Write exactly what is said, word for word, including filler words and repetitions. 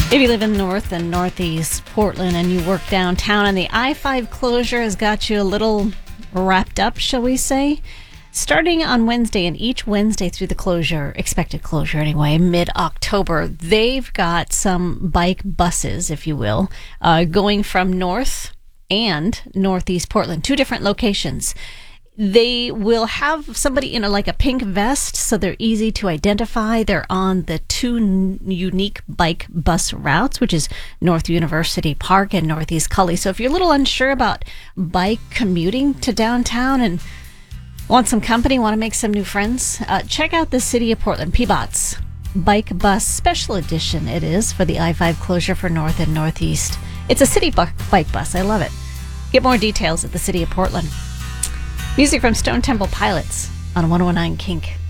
If you live in North and Northeast Portland and you work downtown and the I five closure has got you a little wrapped up, shall we say? Starting on Wednesday and each Wednesday through the closure, expected closure anyway, mid-October, they've got some bike buses, if you will, uh, going from North and Northeast Portland, two different locations. They will have somebody in a, like a pink vest, so they're easy to identify. They're on the two n- unique bike bus routes, which is North University Park and Northeast Cully. So if you're a little unsure about bike commuting to downtown and want some company, want to make some new friends, uh, check out the City of Portland P B O T's Bike Bus Special Edition. It is for the I five closure for North and Northeast. It's a city bu- bike bus. I love it. Get more details at the City of Portland. Music from Stone Temple Pilots on one oh nine Kink.